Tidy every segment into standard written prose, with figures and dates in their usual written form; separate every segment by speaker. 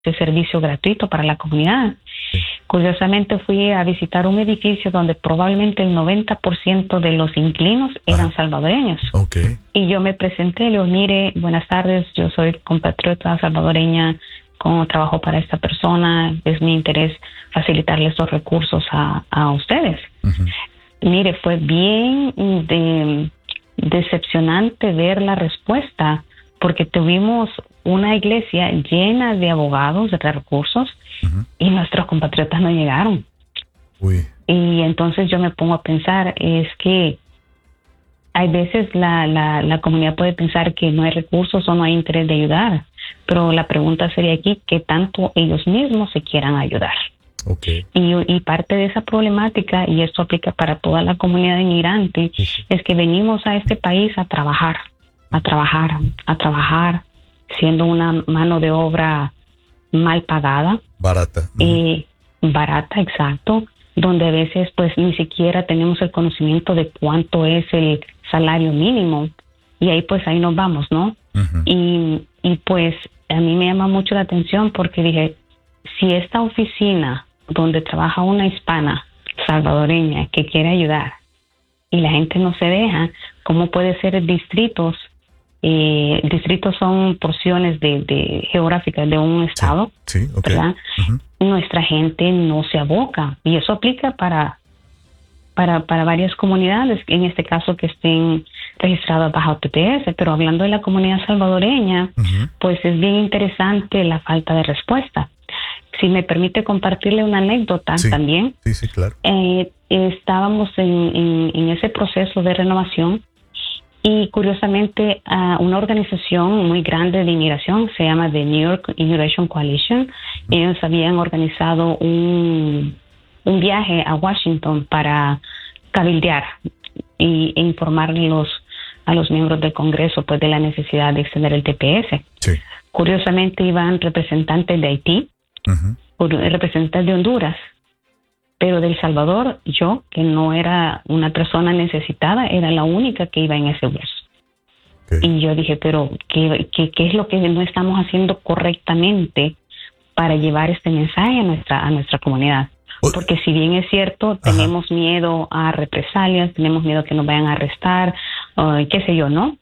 Speaker 1: de servicio gratuito para la comunidad. Curiosamente fui a visitar un edificio donde probablemente el 90% de los inquilinos eran salvadoreños.
Speaker 2: Okay.
Speaker 1: Y yo me presenté, le digo, mire, buenas tardes, yo soy compatriota salvadoreña, con trabajo para esta persona, es mi interés facilitarle estos recursos a ustedes. Mire, fue bien decepcionante ver la respuesta, porque tuvimos una iglesia llena de abogados de recursos y nuestros compatriotas no llegaron.
Speaker 2: Uy.
Speaker 1: Y entonces yo me pongo a pensar, es que hay veces la comunidad puede pensar que no hay recursos o no hay interés de ayudar, pero la pregunta sería aquí, ¿qué tanto ellos mismos se quieran ayudar?
Speaker 2: Okay.
Speaker 1: Y parte de esa problemática, y esto aplica para toda la comunidad inmigrante, es que venimos a este país a trabajar, siendo una mano de obra mal pagada.
Speaker 2: Barata.
Speaker 1: Barata, exacto, donde a veces pues ni siquiera tenemos el conocimiento de cuánto es el salario mínimo, y ahí pues ahí nos vamos, ¿no? Y pues a mí me llama mucho la atención porque dije, si esta oficina donde trabaja una hispana salvadoreña que quiere ayudar y la gente no se deja, ¿cómo puede ser distritos? Distritos son porciones de geográficas de un estado,
Speaker 2: sí, okay.
Speaker 1: ¿verdad? Nuestra gente no se aboca, y eso aplica para varias comunidades, en este caso que estén registradas bajo TPS, pero hablando de la comunidad salvadoreña, pues es bien interesante la falta de respuesta. Si me permite compartirle una anécdota también.
Speaker 2: Sí, claro.
Speaker 1: Estábamos en ese proceso de renovación y curiosamente una organización muy grande de inmigración, se llama The New York Immigration Coalition, ellos habían organizado un viaje a Washington para cabildear e informar a los miembros del Congreso pues de la necesidad de extender el TPS.
Speaker 2: Sí.
Speaker 1: Curiosamente iban representantes de Haití, representantes de Honduras, pero de El Salvador, yo, que no era una persona necesitada, era la única que iba en ese bus. Y yo dije, pero ¿qué es lo que no estamos haciendo correctamente para llevar este mensaje a nuestra comunidad? Porque si bien es cierto, tenemos miedo a represalias, tenemos miedo a que nos vayan a arrestar, qué sé yo, ¿no?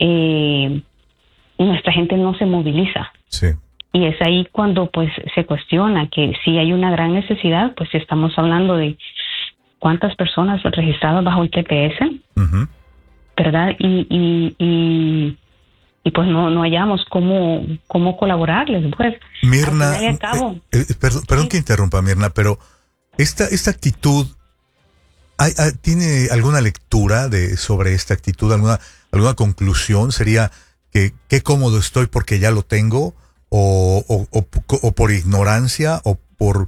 Speaker 1: Nuestra gente no se moviliza.
Speaker 2: Sí.
Speaker 1: Y es ahí cuando pues se cuestiona que si hay una gran necesidad, pues estamos hablando de cuántas personas registradas bajo el TPS, ¿verdad? Y pues no hallamos cómo colaborarles. Pues,
Speaker 2: Mirna,
Speaker 1: al fin y al cabo,
Speaker 2: perdón que interrumpa, Mirna, pero esta actitud, ¿tiene alguna lectura sobre esta actitud? ¿Alguna conclusión? ¿Sería que qué cómodo estoy porque ya lo tengo? O por ignorancia, o por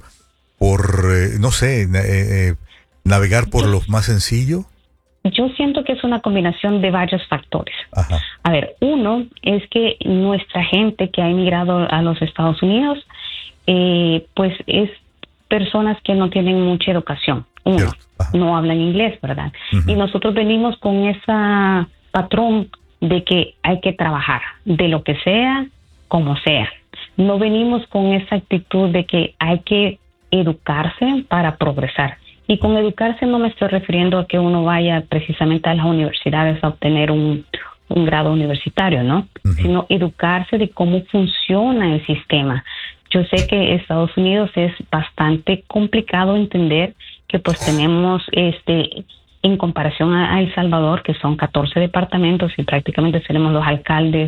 Speaker 2: no sé, navegar por lo más sencillo?
Speaker 1: Yo siento que es una combinación de varios factores. A ver, uno es que nuestra gente que ha emigrado a los Estados Unidos, pues es personas que no tienen mucha educación. Uno, no hablan inglés, ¿verdad? Y nosotros venimos con ese patrón de que hay que trabajar, de lo que sea, como sea. No venimos con esa actitud de que hay que educarse para progresar. Y con educarse no me estoy refiriendo a que uno vaya precisamente a las universidades a obtener un grado universitario, ¿no? Sino educarse de cómo funciona el sistema. Yo sé que Estados Unidos es bastante complicado entender que pues tenemos en comparación a El Salvador, que son 14 departamentos y prácticamente tenemos los alcaldes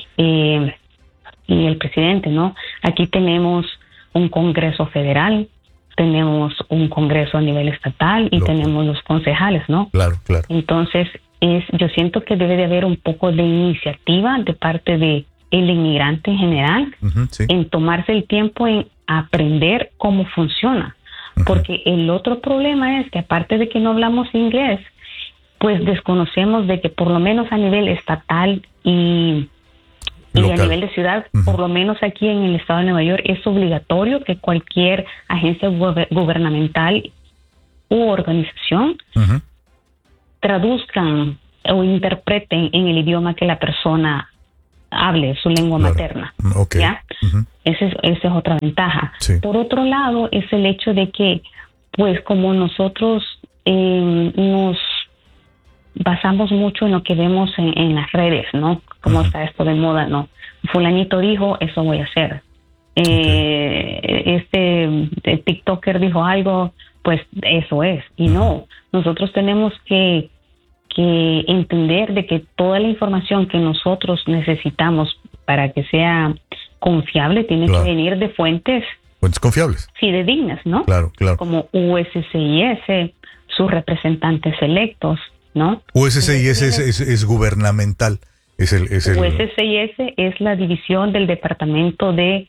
Speaker 1: y el presidente, ¿no? Aquí tenemos un Congreso federal, tenemos un Congreso a nivel estatal y tenemos los concejales, ¿no?
Speaker 2: Claro.
Speaker 1: Entonces, yo siento que debe de haber un poco de iniciativa de parte de el inmigrante en general, en tomarse el tiempo en aprender cómo funciona. Porque el otro problema es que aparte de que no hablamos inglés, pues desconocemos de que por lo menos a nivel estatal y a nivel de ciudad, por lo menos aquí en el estado de Nueva York, es obligatorio que cualquier agencia gubernamental u organización traduzcan o interpreten en el idioma que la persona hable su lengua materna.
Speaker 2: Okay.
Speaker 1: ¿Ya? Esa es otra ventaja.
Speaker 2: Sí.
Speaker 1: Por otro lado, es el hecho de que, pues como nosotros nos basamos mucho en lo que vemos en las redes, ¿no? Como está esto de moda, ¿no? Fulanito dijo, eso voy a hacer. Este TikToker dijo algo, pues eso es. Y no, nosotros tenemos que entender de que toda la información que nosotros necesitamos para que sea confiable tiene que venir de fuentes
Speaker 2: confiables.
Speaker 1: Fidedignas, ¿no?
Speaker 2: Claro.
Speaker 1: Como USCIS, sus representantes electos, ¿no?
Speaker 2: USCIS es gubernamental.
Speaker 1: USCIS es la división del Departamento de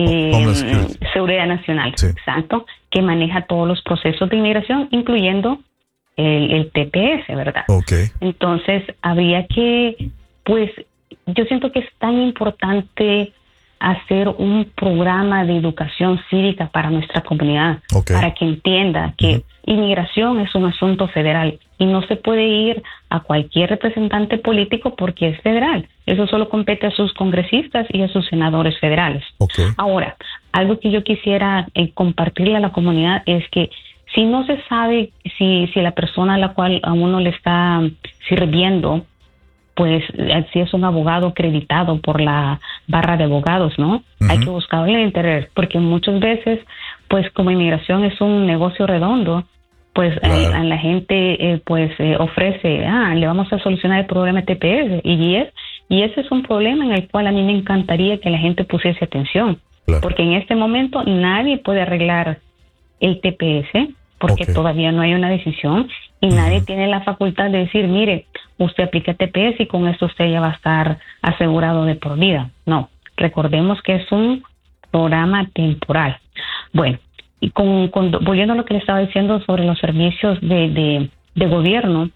Speaker 1: Seguridad Nacional, exacto, que maneja todos los procesos de inmigración, incluyendo el TPS, ¿verdad?
Speaker 2: Okay.
Speaker 1: Entonces, habría que, pues, yo siento que es tan importante hacer un programa de educación cívica para nuestra comunidad, para que entienda que inmigración es un asunto federal y no se puede ir a cualquier representante político porque es federal. Eso solo compete a sus congresistas y a sus senadores federales. Ahora, algo que yo quisiera compartirle a la comunidad es que si no se sabe si la persona a la cual a uno le está sirviendo, pues si es un abogado acreditado por la barra de abogados, ¿no? Hay que buscarle el interés, porque muchas veces, pues como inmigración es un negocio redondo, pues a la gente ofrece, le vamos a solucionar el problema de TPS, y ese es un problema en el cual a mí me encantaría que la gente pusiese atención, porque en este momento nadie puede arreglar el TPS, porque todavía no hay una decisión y nadie tiene la facultad de decir, mire, usted aplica TPS y con esto usted ya va a estar asegurado de por vida. No, recordemos que es un programa temporal. Bueno, y volviendo a lo que le estaba diciendo sobre los servicios de gobierno,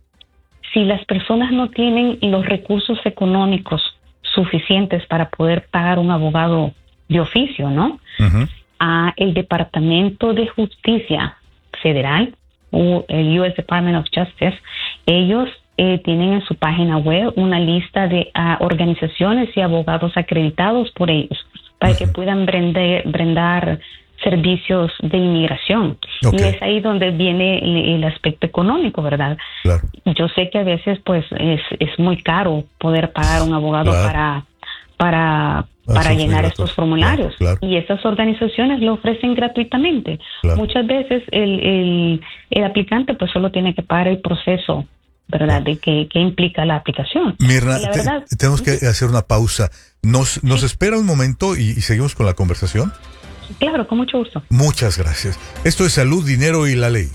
Speaker 1: si las personas no tienen los recursos económicos suficientes para poder pagar un abogado de oficio, ¿no? A el Departamento de Justicia Federal o el US Department of Justice, ellos tienen en su página web una lista de organizaciones y abogados acreditados por ellos para que puedan brindar servicios de inmigración. Y es ahí donde viene el aspecto económico, ¿verdad? Yo sé que a veces pues es muy caro poder pagar un abogado para llenar estos formularios. Y estas organizaciones lo ofrecen gratuitamente. Muchas veces el aplicante pues solo tiene que pagar el proceso, ¿verdad? De que implica la aplicación.
Speaker 2: Mirna, tenemos que hacer una pausa. ¿Nos espera un momento y seguimos con la conversación?
Speaker 1: Claro, con mucho gusto.
Speaker 2: Muchas gracias. Esto es Salud, Dinero y la Ley.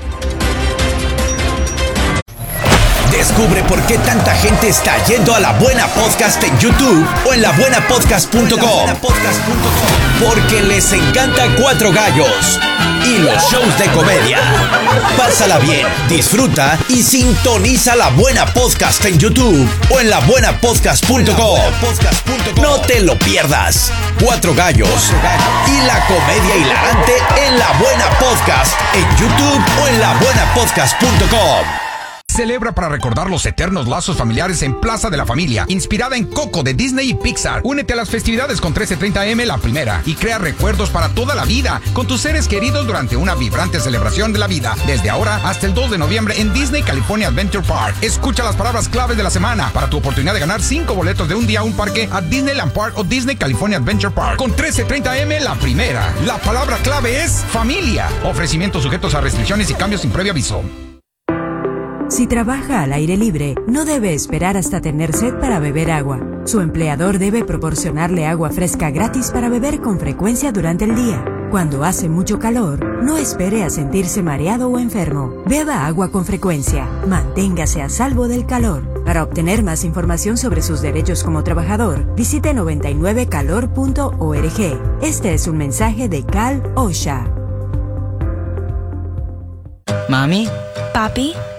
Speaker 3: Descubre por qué tanta gente está yendo a La Buena Podcast en YouTube o en labuenapodcast.com. Porque les encanta Cuatro Gallos y los shows de comedia. Pásala bien, disfruta y sintoniza La Buena Podcast en YouTube o en labuenapodcast.com. No te lo pierdas. Cuatro Gallos y la comedia hilarante en La Buena Podcast en YouTube o en labuenapodcast.com.
Speaker 4: Celebra para recordar los eternos lazos familiares en Plaza de la Familia, inspirada en Coco de Disney y Pixar. Únete a las festividades con 1330 AM La Primera y crea recuerdos para toda la vida con tus seres queridos durante una vibrante celebración de la vida. Desde ahora hasta el 2 de noviembre en Disney California Adventure Park. Escucha las palabras claves de la semana para tu oportunidad de ganar 5 boletos de un día a un parque a Disneyland Park o Disney California Adventure Park. Con 1330 AM La Primera. La palabra clave es familia. Ofrecimientos sujetos a restricciones y cambios sin previo aviso.
Speaker 5: Si trabaja al aire libre, no debe esperar hasta tener sed para beber agua. Su empleador debe proporcionarle agua fresca gratis para beber con frecuencia durante el día. Cuando hace mucho calor, no espere a sentirse mareado o enfermo. Beba agua con frecuencia. Manténgase a salvo del calor. Para obtener más información sobre sus derechos como trabajador, visite 99calor.org. Este es un mensaje de Cal OSHA.
Speaker 6: Mami.
Speaker 7: Papi.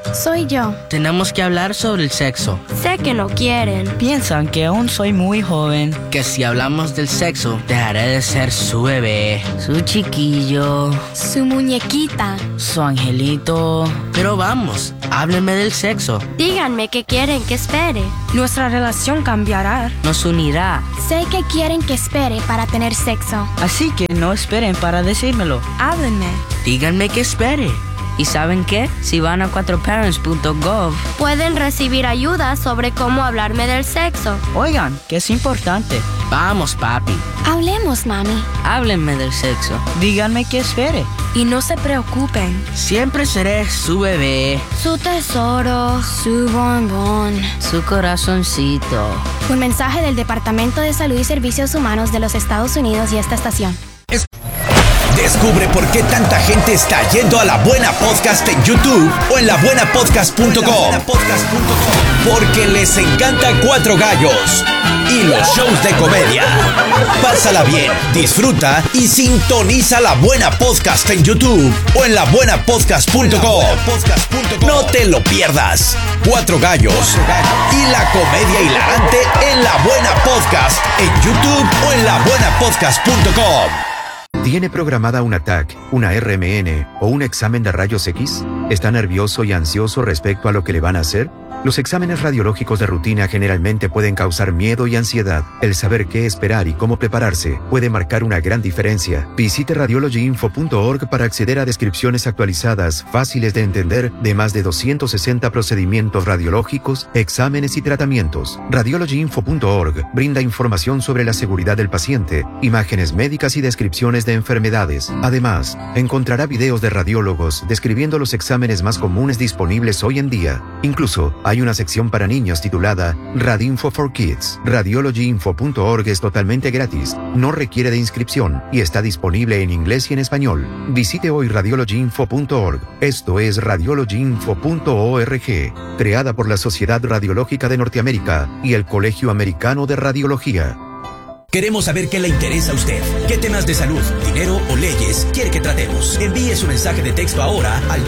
Speaker 6: Soy yo.
Speaker 7: Tenemos que hablar sobre el sexo.
Speaker 6: Sé que no quieren.
Speaker 7: Piensan que aún soy muy joven. Que si hablamos del sexo, dejaré de ser su bebé, su chiquillo,
Speaker 6: Su muñequita.
Speaker 7: su angelito. Pero vamos, háblenme del sexo.
Speaker 6: Díganme que quieren que espere.
Speaker 8: Nuestra relación cambiará.
Speaker 7: Nos unirá.
Speaker 6: Sé que quieren que espere para tener sexo.
Speaker 7: Así que no esperen para decírmelo.
Speaker 8: Háblenme.
Speaker 7: Díganme que espere. ¿Y saben qué? Si van a 4parents.gov,
Speaker 6: Pueden recibir ayuda sobre cómo hablarme del sexo.
Speaker 7: oigan, que es importante. Vamos, papi.
Speaker 6: Hablemos, mami.
Speaker 7: Háblenme del sexo. Díganme que espere.
Speaker 8: Y no se preocupen.
Speaker 7: Siempre seré su bebé,
Speaker 6: Su tesoro. Su bombón.
Speaker 7: su corazoncito.
Speaker 6: Un mensaje del Departamento de Salud y Servicios Humanos de los Estados Unidos y esta estación.
Speaker 3: Descubre por qué tanta gente está yendo a La Buena Podcast en YouTube o en labuenapodcast.com. Porque les encanta Cuatro Gallos y los shows de comedia. Pásala bien, disfruta y sintoniza La Buena Podcast en YouTube o en labuenapodcast.com. No te lo pierdas. Cuatro Gallos y la comedia hilarante en La Buena Podcast en YouTube o en labuenapodcast.com.
Speaker 9: ¿Tiene programada una TAC, una RMN o un examen de rayos X? ¿Está nervioso y ansioso respecto a lo que le van a hacer? Los exámenes radiológicos de rutina generalmente pueden causar miedo y ansiedad. El saber qué esperar y cómo prepararse puede marcar una gran diferencia. Visite radiologyinfo.org para acceder a descripciones actualizadas, fáciles de entender, de más de 260 procedimientos radiológicos, exámenes y tratamientos. Radiologyinfo.org brinda información sobre la seguridad del paciente, imágenes médicas y descripciones de enfermedades. Además, encontrará videos de radiólogos describiendo los exámenes más comunes disponibles hoy en día. Incluso, hay una sección para niños titulada Radinfo for Kids. Radiologyinfo.org es totalmente gratis, no requiere de inscripción y está disponible en inglés y en español. Visite hoy radiologyinfo.org. Esto es radiologyinfo.org, creada por la Sociedad Radiológica de Norteamérica y el Colegio Americano de Radiología.
Speaker 3: Queremos saber qué le interesa a usted. ¿Qué temas de salud, dinero o leyes quiere que tratemos? Envíe su mensaje de texto ahora al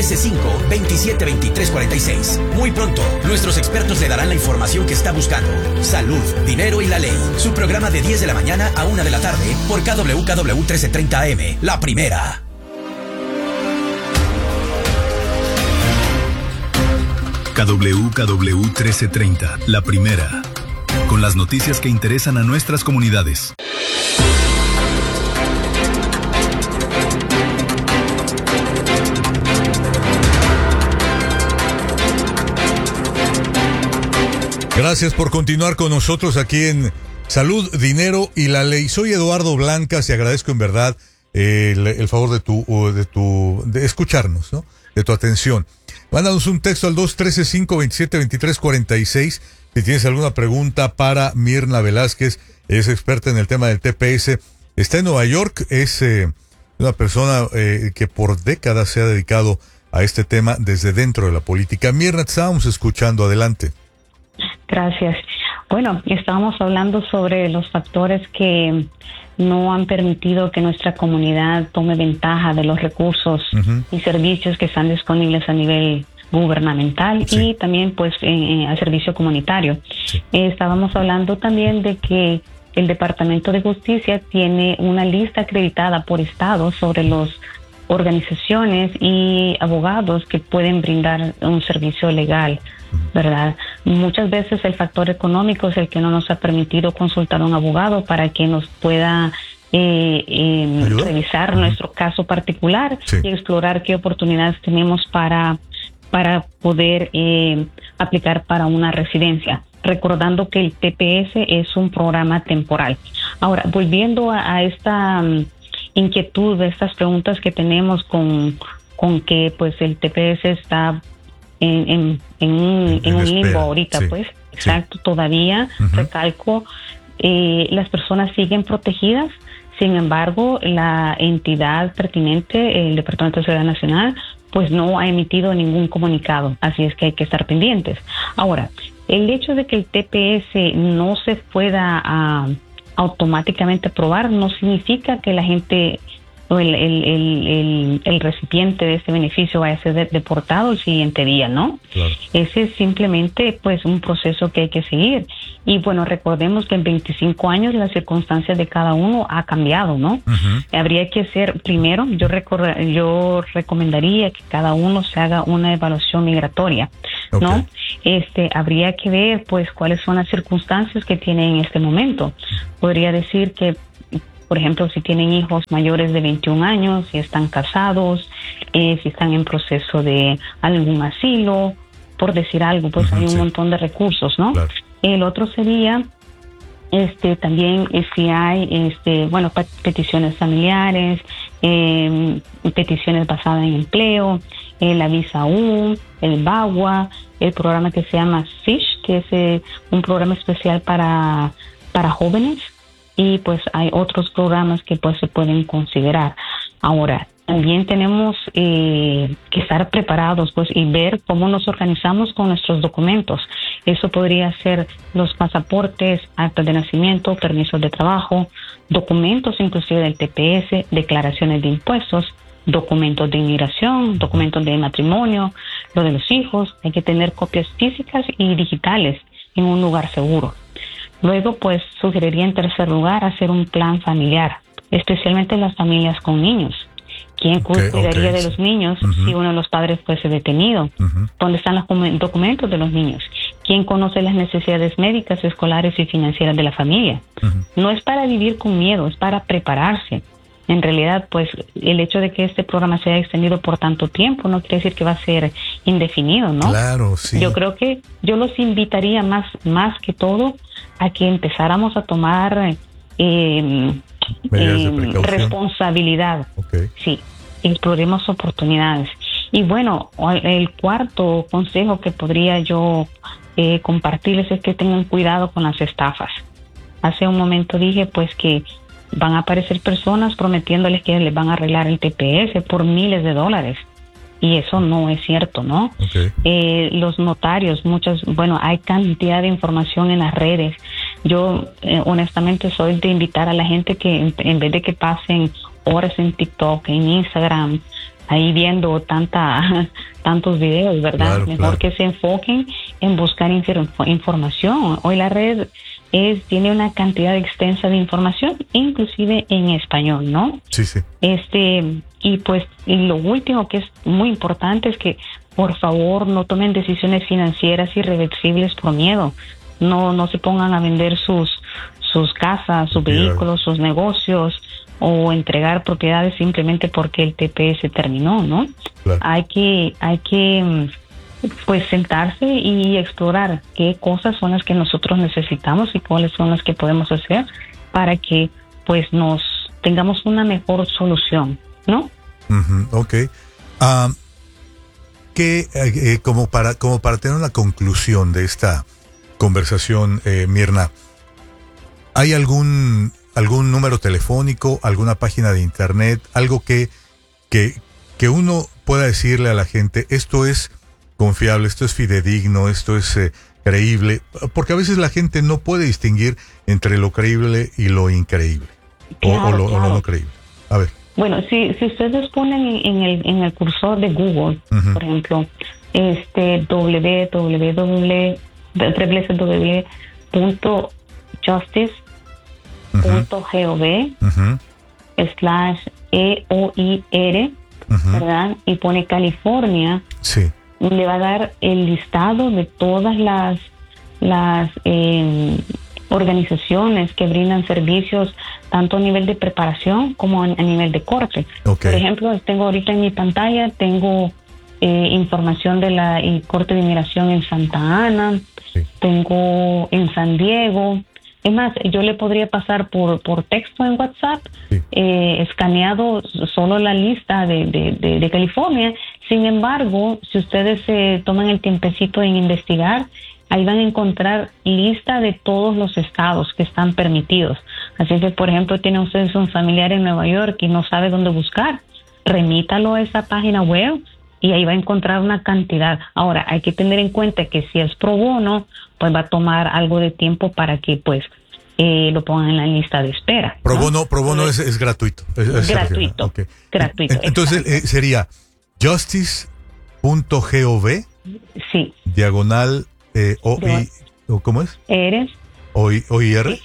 Speaker 3: 213-527-2346. Muy pronto, nuestros expertos le darán la información que está buscando. Salud, dinero y la ley. Su programa de 10 de la mañana a 1 de la tarde por KWKW 1330 AM. La primera.
Speaker 10: KWKW 1330, la primera. Con las noticias que interesan a nuestras comunidades.
Speaker 2: Gracias por continuar con nosotros aquí en Salud, Dinero y la Ley. Soy Eduardo Blancas y agradezco en verdad el favor de escucharnos, ¿no? De tu atención. Mándanos un texto al 213-527-2346 si tienes alguna pregunta para Mirna Velázquez. Es experta en el tema del TPS. Está en Nueva York. Es una persona que por décadas se ha dedicado a este tema desde dentro de la política. Mirna, te estábamos escuchando. Adelante.
Speaker 1: Gracias. Bueno, estábamos hablando sobre los factores que no han permitido que nuestra comunidad tome ventaja de los recursos y servicios que están disponibles a nivel gubernamental y también pues al servicio comunitario. Estábamos hablando también de que el Departamento de Justicia tiene una lista acreditada por estado sobre las organizaciones y abogados que pueden brindar un servicio legal, ¿verdad? Muchas veces el factor económico es el que no nos ha permitido consultar a un abogado para que nos pueda revisar nuestro caso particular y explorar qué oportunidades tenemos para poder aplicar para una residencia, recordando que el TPS es un programa temporal. Ahora, volviendo a esta inquietud, de estas preguntas que tenemos con que pues el TPS está en un limbo ahorita, pues, exacto, todavía, recalco, las personas siguen protegidas. Sin embargo, la entidad pertinente, el Departamento de Seguridad Nacional, pues no ha emitido ningún comunicado, así es que hay que estar pendientes. Ahora, el hecho de que el TPS no se pueda automáticamente aprobar no significa que la gente o el recipiente de este beneficio vaya a ser deportado el siguiente día, ¿no? Claro. Ese es simplemente pues un proceso que hay que seguir. Y bueno, recordemos que en 25 años las circunstancias de cada uno ha cambiado, ¿no? Habría que hacer, primero, yo recomendaría que cada uno se haga una evaluación migratoria, ¿no? Habría que ver pues cuáles son las circunstancias que tienen en este momento. Podría decir que, por ejemplo, si tienen hijos mayores de 21 años, si están casados, si están en proceso de algún asilo, por decir algo, pues hay un montón de recursos, ¿no? Claro. El otro sería también si hay peticiones familiares, peticiones basadas en empleo, la visa U, el VAWA, el programa que se llama FISH, que es un programa especial para jóvenes, y pues hay otros programas que pues se pueden considerar. Ahora, también tenemos que estar preparados pues y ver cómo nos organizamos con nuestros documentos. Eso podría ser los pasaportes, actas de nacimiento, permisos de trabajo, documentos inclusive del TPS, declaraciones de impuestos, documentos de inmigración, documentos de matrimonio, lo de los hijos. Hay que tener copias físicas y digitales en un lugar seguro. Luego, pues, sugeriría en tercer lugar hacer un plan familiar, especialmente en las familias con niños. ¿Quién cuidaría de los niños si uno de los padres fuese detenido? ¿Dónde están los documentos de los niños? ¿Quién conoce las necesidades médicas, escolares y financieras de la familia? No es para vivir con miedo, es para prepararse. En realidad, pues, el hecho de que este programa se haya extendido por tanto tiempo no quiere decir que va a ser indefinido, ¿no?
Speaker 2: Claro, sí.
Speaker 1: Yo creo que yo los invitaría más que todo a que empezáramos a tomar responsabilidad. Sí, exploremos oportunidades. Y bueno, el cuarto consejo que podría yo compartirles es que tengan cuidado con las estafas. Hace un momento dije pues que van a aparecer personas prometiéndoles que les van a arreglar el TPS por miles de dólares. Y eso no es cierto, ¿no? Los notarios, hay cantidad de información en las redes. Yo, honestamente, soy de invitar a la gente que en vez de que pasen horas en TikTok, en Instagram, ahí viendo tantos videos, ¿verdad? Mejor que se enfoquen en buscar información. Hoy la red tiene una cantidad extensa de información, inclusive en español, ¿no?
Speaker 2: Sí.
Speaker 1: Y lo último que es muy importante es que, por favor, no tomen decisiones financieras irreversibles por miedo. No se pongan a vender sus casas, sus vehículos, sus negocios, o entregar propiedades simplemente porque el TPS terminó, ¿no? Claro. Hay que pues sentarse y explorar qué cosas son las que nosotros necesitamos y cuáles son las que podemos hacer para que pues nos tengamos una mejor solución, ¿no?
Speaker 2: Como para tener una conclusión de esta conversación, Mirna, ¿hay algún número telefónico, alguna página de internet, algo que uno pueda decirle a la gente, esto es confiable, esto es fidedigno, esto es creíble? Porque a veces la gente no puede distinguir entre lo creíble y lo increíble, o lo no creíble. A ver.
Speaker 1: Bueno, si ustedes ponen en el cursor de Google, por ejemplo, www.justice.gov/EOIR, ¿verdad? Y pone California.
Speaker 2: Sí.
Speaker 1: Le va a dar el listado de todas las organizaciones que brindan servicios tanto a nivel de preparación como a nivel de corte. Por ejemplo, tengo ahorita en mi pantalla, información de la Corte de Inmigración en Santa Ana, tengo en San Diego. Es más, yo le podría pasar por texto en WhatsApp, escaneado solo la lista de California. Sin embargo, si ustedes se toman el tiempecito en investigar, ahí van a encontrar lista de todos los estados que están permitidos. Así que, por ejemplo, tienen ustedes un familiar en Nueva York y no sabe dónde buscar, remítalo a esa página web y ahí va a encontrar una cantidad. Ahora, hay que tener en cuenta que si es pro bono, pues va a tomar algo de tiempo para que, pues, lo pongan en la lista de espera.
Speaker 2: Pro bono es gratuito.
Speaker 1: Es gratuito.
Speaker 2: Okay.
Speaker 1: Gratuito.
Speaker 2: Entonces sería justice.gov
Speaker 1: sí.
Speaker 2: diagonal ¿cómo es?
Speaker 1: Eres.
Speaker 2: OIR.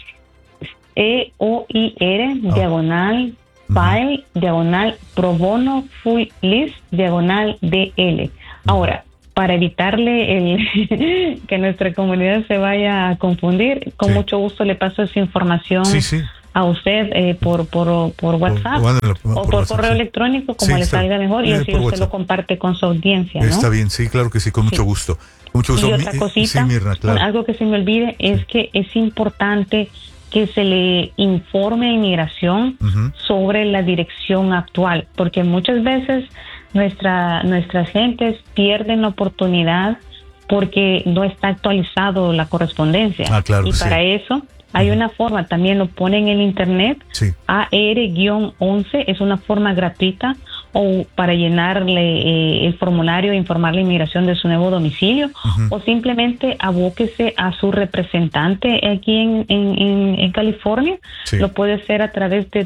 Speaker 1: EOIR diagonal file diagonal pro bono full list diagonal DL. Ahora, para evitarle que nuestra comunidad se vaya a confundir, con mucho gusto le paso esa información a usted por WhatsApp o por correo electrónico, como le salga mejor, y así usted lo comparte con su audiencia, ¿no?
Speaker 2: Está bien, sí, claro que sí, con mucho gusto. Mucho gusto.
Speaker 1: Y otra cosita,
Speaker 2: Mirna, claro.
Speaker 1: Algo que se me olvide es que es importante que se le informe a Inmigración sobre la dirección actual, porque muchas veces nuestras gentes pierden la oportunidad porque no está actualizado la correspondencia.
Speaker 2: Claro,
Speaker 1: y para eso hay una forma, también lo ponen en el internet, AR-11, es una forma gratuita, o para llenarle el formulario e informar a la Inmigración de su nuevo domicilio, o simplemente abóquese a su representante aquí en California. Lo puede hacer a través de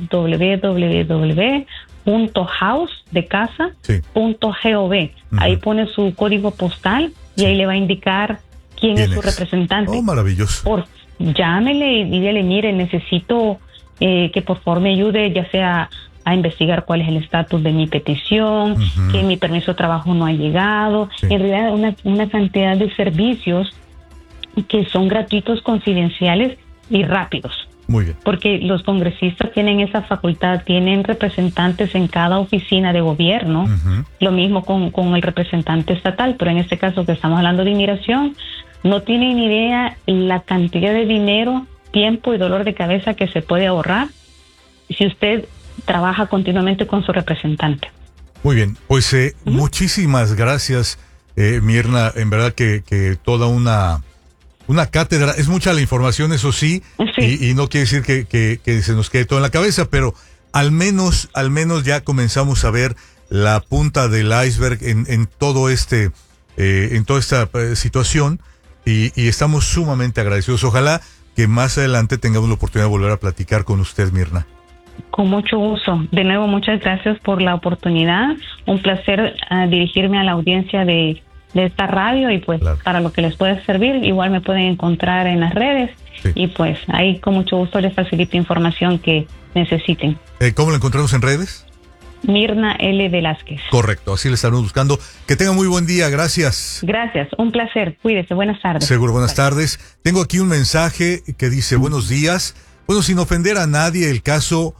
Speaker 1: www.house.gov. Ahí pone su código postal y ahí le va a indicar quién es su representante.
Speaker 2: Oh, maravilloso.
Speaker 1: Llámele y dígale, mire, necesito que por favor me ayude, ya sea a investigar cuál es el estatus de mi petición, que mi permiso de trabajo no ha llegado. En realidad una cantidad de servicios que son gratuitos, confidenciales y rápidos.
Speaker 2: Muy bien.
Speaker 1: Porque los congresistas tienen esa facultad, tienen representantes en cada oficina de gobierno, lo mismo con el representante estatal, pero en este caso que estamos hablando de inmigración, no tienen ni idea la cantidad de dinero, tiempo y dolor de cabeza que se puede ahorrar si usted trabaja continuamente con su representante.
Speaker 2: Muy bien, pues muchísimas gracias, Mirna, en verdad que toda una cátedra, es mucha la información, eso sí. Y no quiere decir que se nos quede todo en la cabeza, pero al menos ya comenzamos a ver la punta del iceberg en todo en toda esta situación, y estamos sumamente agradecidos. Ojalá que más adelante tengamos la oportunidad de volver a platicar con usted, Mirna.
Speaker 1: Con mucho gusto. De nuevo, muchas gracias por la oportunidad. Un placer dirigirme a la audiencia de esta radio, y pues para lo que les pueda servir, igual me pueden encontrar en las redes y pues ahí con mucho gusto les facilito información que necesiten.
Speaker 2: ¿Cómo la encontramos en redes?
Speaker 1: Mirna L. Velázquez.
Speaker 2: Correcto, así le estamos buscando. Que tenga muy buen día, gracias.
Speaker 1: Gracias, un placer, cuídese, buenas tardes.
Speaker 2: Seguro, buenas tardes. Tengo aquí un mensaje que dice, buenos días. Bueno, sin ofender a nadie, el caso,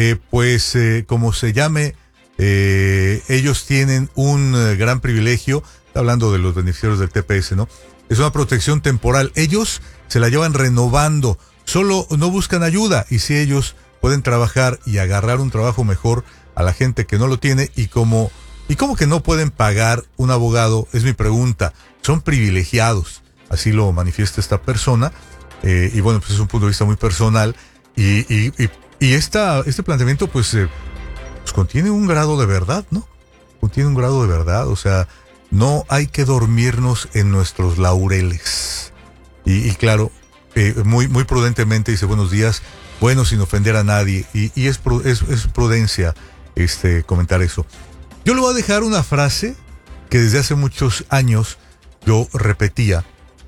Speaker 2: como se llame, ellos tienen un gran privilegio, hablando de los beneficiarios del TPS, ¿no? Es una protección temporal. Ellos se la llevan renovando, solo no buscan ayuda, y si ellos pueden trabajar y agarrar un trabajo mejor a la gente que no lo tiene, y como que no pueden pagar un abogado, es mi pregunta. Son privilegiados, así lo manifiesta esta persona, y bueno, pues es un punto de vista muy personal, y este planteamiento pues contiene un grado de verdad, ¿no? Contiene un grado de verdad, o sea, no hay que dormirnos en nuestros laureles. Y claro, muy prudentemente dice, buenos días, bueno, sin ofender a nadie, y es prudencia comentar eso. Yo le voy a dejar una frase que desde hace muchos años yo repetía,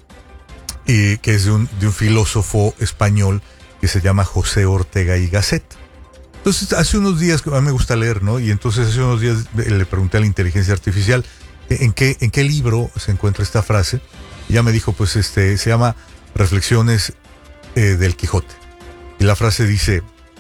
Speaker 2: que es de un filósofo español que se llama José Ortega y Gasset. Entonces, hace unos días, a mí me gusta leer, ¿no? Y entonces hace unos días le pregunté a la inteligencia artificial en qué libro se encuentra esta frase. Y ya me dijo, pues se llama Reflexiones del Quijote. Y la frase dice,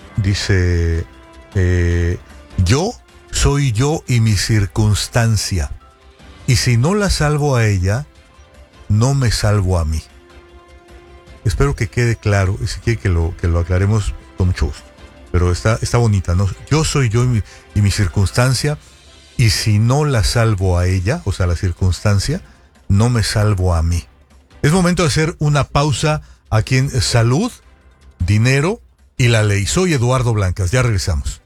Speaker 2: yo soy yo y mi circunstancia, y si no la salvo a ella, no me salvo a mí. Espero que quede claro, y si quiere que lo aclaremos, con mucho gusto. Pero está bonita, ¿no? Yo soy yo y mi circunstancia, y si no la salvo a ella, o sea, la circunstancia, no me salvo a mí. Es momento de hacer una pausa aquí en Salud, Dinero y la Ley. Soy Eduardo Blancas, ya regresamos.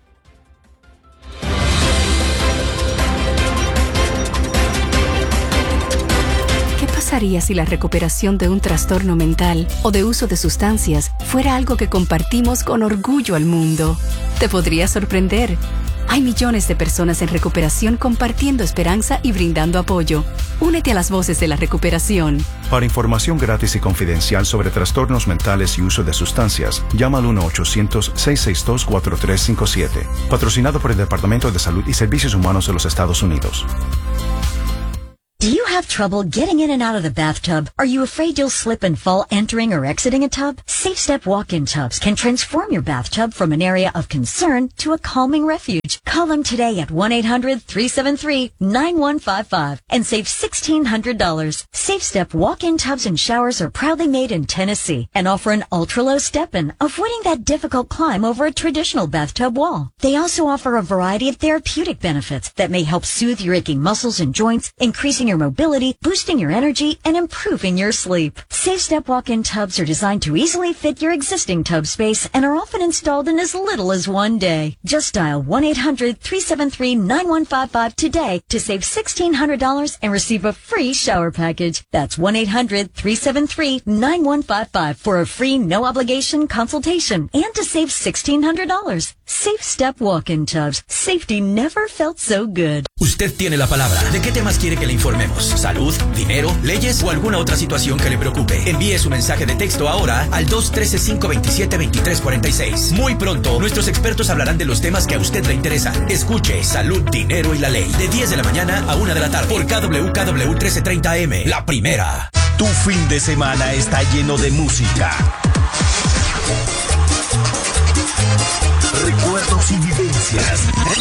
Speaker 11: pasaría si la recuperación de un trastorno mental o de uso de sustancias fuera algo que compartimos con orgullo al mundo? Te podría sorprender. Hay millones de personas en recuperación compartiendo esperanza y brindando apoyo. Únete a las voces de la recuperación.
Speaker 12: Para información gratis y confidencial sobre trastornos mentales y uso de sustancias, llama al 1-800-662-4357. Patrocinado por el Departamento de Salud y Servicios Humanos de los Estados Unidos.
Speaker 13: Do you have trouble getting in and out of the bathtub? Are you afraid you'll slip and fall entering or exiting a tub? SafeStep walk-in tubs can transform your bathtub from an area of concern to a calming refuge. Call them today at 1-800-373-9155 and save $1,600. SafeStep walk-in tubs and showers are proudly made in Tennessee and offer an ultra-low step-in, avoiding that difficult climb over a traditional bathtub wall. They also offer a variety of therapeutic benefits that may help soothe your aching muscles and joints, increasing your mobility, boosting your energy, and improving your sleep. SafeStep walk-in tubs are designed to easily fit your existing tub space and are often installed in as little as one day. Just dial 1-800-373-9155 today to save $1,600 and receive a free shower package. That's 1-800-373-9155 for a free no-obligation consultation and to save $1,600. SafeStep walk-in tubs. Safety never felt so good.
Speaker 3: Usted tiene la palabra. ¿De qué temas quiere que le informemos? ¿Salud, dinero, leyes o alguna otra situación que le preocupe? Envíe su mensaje de texto ahora al 213-527-2346. Muy pronto, nuestros expertos hablarán de los temas que a usted le interesan. Escuche Salud, Dinero y la Ley de 10 de la mañana a 1 de la tarde por KWKW 1330M. La primera.
Speaker 14: Tu fin de semana está lleno de música, recuerdos y vivencias.